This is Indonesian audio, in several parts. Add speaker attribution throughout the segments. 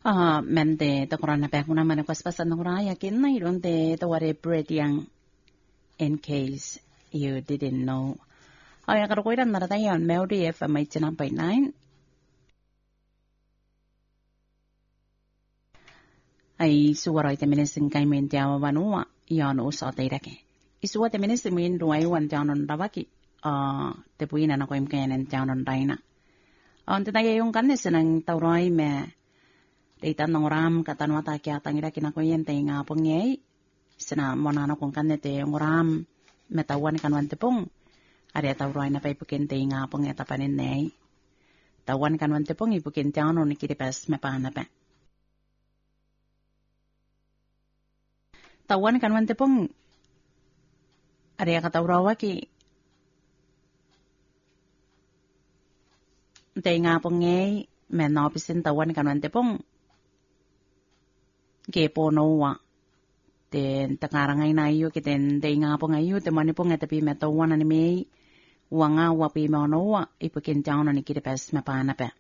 Speaker 1: Men te korana pe kuna mana kwas pasan ngora yakin na iron te ware bread yang in case you didn't know. Ay karokoiran na tayo Melody FM 89.9. Ay suwara ite minisin kay min tiawa banua yan usa tairake. Isuwa te minisin min ruay wan tianon rawaki. Te puina na ko imkayanen tianon raina. Te tayo yung kanis ng tauroy me Deitan ng oram katanwa ta kya tangira kinakoyen te nga pongye sina monana kung kanete ng oram metawan kanwan tepong ari tawroy na pay pukin te nga pongye tapanin nei tawan kanwan tepong ipukin tiano ni kiripes mepana pe tawan kanwan tepong ari katawrawa ki te nga pongye menopisin tawan kanwan tepong Kepo noa. Ten takarangay na iyo kiten day nga po ngayon te mani po nga tapi metawa na ni may wanga wapi mo noa ipukintaw na ni kiripes mapana pe.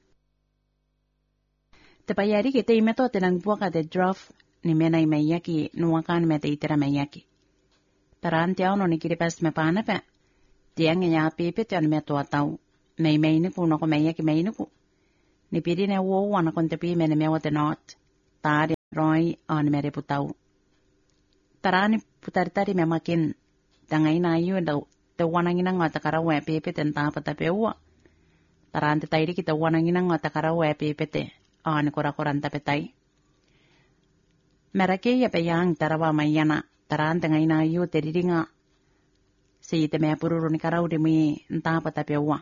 Speaker 1: Te payari kite imeto tinang buwa ka de draft ni menay mayaki nuwakan meta itira mayaki. Tarantiaw no ni kiripes mapana pe. Tiang nga pipit yan meto ataw. May ni ko na ko mayaki may ni ko. Ni pidi na wawa na kung tapi menemewa te not. Tari Roy on mere putaw. Tarani putar-tari memakin. Tangay na iyo daw. Tawanangin ang atakarawa pipit ang tapatapewa. Taranti tayo kita wanangin ang atakarawa pipit ni kura-kuran tapetay. Merake ya peyang tarawa mayana. Taranti ngay na iyo teriri nga. Si ite mea pururo ni karaw di mi ang tapatapewa.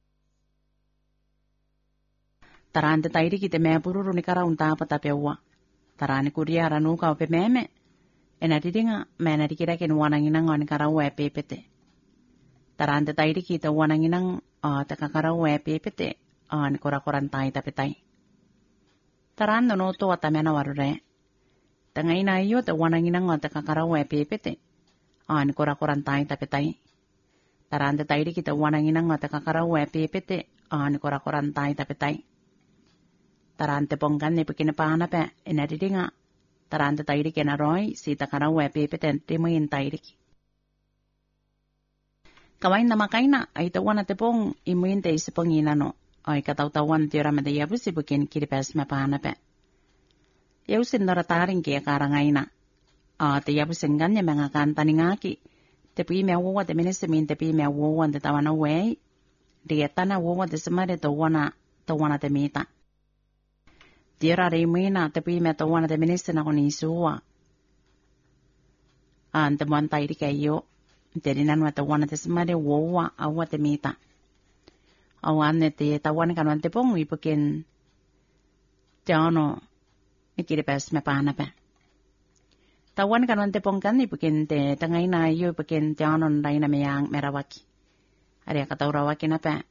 Speaker 1: Taranti tayo kita mea pururo ni karaw ang tapatapewa. Tarani kuria ranu ka pe meme. Enati dinga mena dikira ken wanangin ang on karawa pepete. Tarante tayo kita wanangin ang takakarawa pepete on kura-kuran tayo tapetay. Tarando no to atamena warure. Tangay na iyo ta wanangin ang takakarawa pepete on kura-kuran tayo tapetay. Tarante tayo kita wanangin ang takakarawa pepete on kura-kuran tayo tapetay. Tarante pongkan ni pikinapana pe inadidi nga. Tarante tayo kenaroy si takarawa pepeten timuin tayo. Kawain na makay na ay tawan na tepong imuin tayo sa panginano. Ay kataw-tawan tiyora madayabu si bukin kiripes mapana pe. Yausin narataring kaya karangay na. Tayabusin ganya mga kanta ni ngaki. Tepi mewawa te minisimin tepi mewawa te tawana way. Dieta na wawa te samari tawana te mita. Tira remina tapi metawana de minister na kunisuwa. Temuan tayo di kayo. Jadi nan metawana de semade wawa awa te mita. Awan te tawan kanwan te pong ipukin tiano ikiripes mepana pe. Tawan kanwan te pong kan ipukin te tangay na iyo ipukin tiano nday na mayang merawaki. Ari katawrawaki na pe.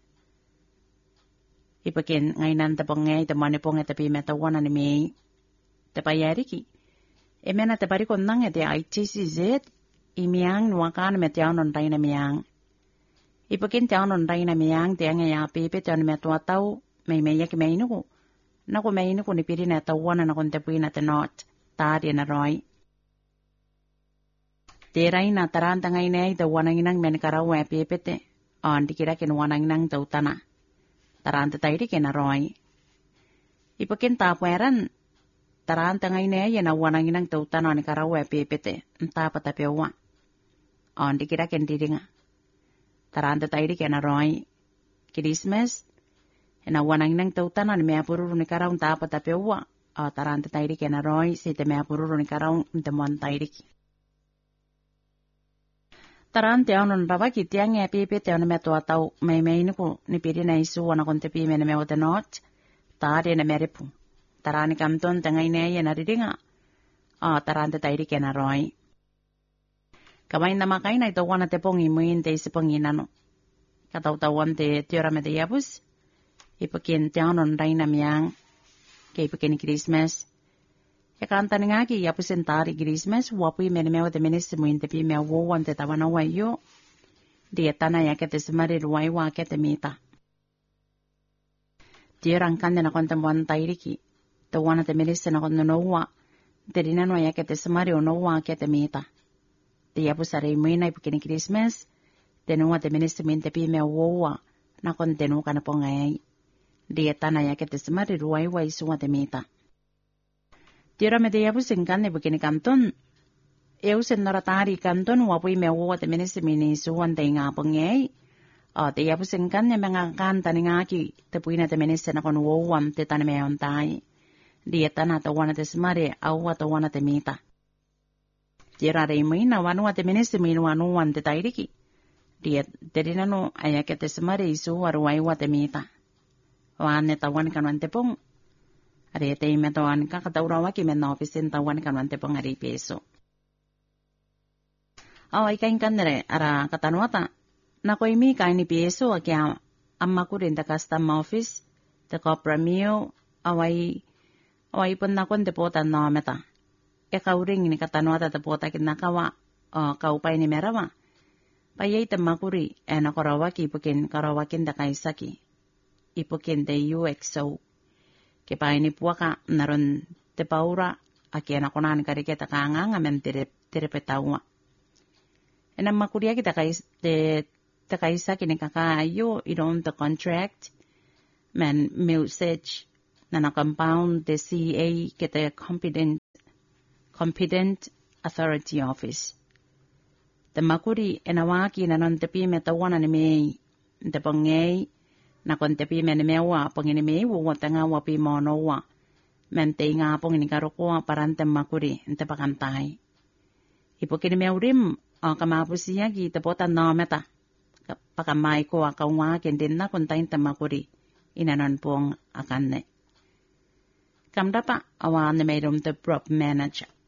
Speaker 1: Ipakin ngainan tapong ngay tamani pong tapi metawana ni may tapayari ki. Emena tapari ko nang ete ITCZ imiyang nuwakan metiaw non ray na miyang. Ipakin tiaw non ray na miyang tiang ngay apipi tiaw ni metuwa taw may mayak may inuko. Naku may inuko ni piri na tawana na kung tapuin na tenot tari na roy. Tiray na taranta ngay na tawanang inang menkarawa apipite. Di kira kinuwanang inang tautana. Tarante tayo di kenaroy. Ipakin tapweran. Tarante ngay na yan awanangin ang tautan ni karawa pipite. Tapatapewa. Di kira kendiri nga. Tarante tayo di kenaroy. Christmas. Awanangin ang tautan ni mea pururo ni karaw tapatapewa. Tarante tayo di kenaroy. Site mea pururo ni karaw temuan tayo di. Tarante anon rawaki tiang ya pipite on meto atau may ni ko ni piri na isu wana kon tepi mena me wata not tare na merepu tarani kamton tangay na yan naridinga tarante tayo kena roy kamay na makay na ito wana tepong imuin te isipanginano kataw-tawan te tiyora me te yabus ipakin tianon ray na miyang kay ipakin Christmas Kanta nga ki yapusin tari Christmas wapu menemewa de menisimu intepi me wowan te tawana wayo dieta na ya kete semari ruai wa kete mita. Tirang kande na kontemuan tairi ki te wana te merese na kono noa, te rina no ya ke te samari o noa ke te meta. Te iapu sa rei muina i pukini Christmas, te noa te merese min te pime o woa, na kon te nuka na ponga ei. Dia tana ya ke te samari ruai wa isua te meta. Tira me te iapu singkane pukini kanton, eu sen nora tari kanton wapui me woa te merese min isuan te inga ponga ei, te iapu singkane me nga kanta ni ngaki te puina te merese na kono woa te tane me on tai. Dia tana te wana te samari aua te wana te meta. Tira rei muina wanua te menese minu wanuan te tairiki. Dia te rina no aya ke te samari isu waruaiwa te meta. Wane tawan kanuan te pong. Are te ime tawan ka kataurawa ki mena opisin tawan kanuan te pong ari peso. Awa ikain kanere ara katanuata. Nako imi kaini peso akia amma kurin te custom office te copra mio awai pun nakon te pota no meta. E kauring ni katanuata te pota kinakawa kaupai ni merawa. Payay te makuri e nakorawaki ipukin karawakin da kaisaki. Ipukin te UXO. Ke pai ni puaka naron te paura aki nakonan kariketa kaanganga men terepetawa. E na makuria kita te kaisaki ni kakaayo iron the contract men message na na-compound the CA kita competent authority office. Te makuri e na waki na non te pime tawana ni mei, te pongei, na kon te pime ni mewa pongi ni mei wuwa te nga wapi monowa, men te inga pongi ni karokoa parante makuri te pakantai. Ipo kini meurim kamapusia ki te pota no meta, pakamai ko akaunga kendin na kontain te makuri, inanon pong akane. Kam dapat awan ni mayroon the prop manager.